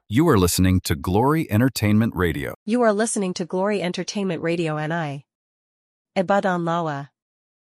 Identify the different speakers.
Speaker 1: You are listening to Glory Entertainment Radio.
Speaker 2: You are listening to Glory Entertainment Radio NI. Ibadan Lawa.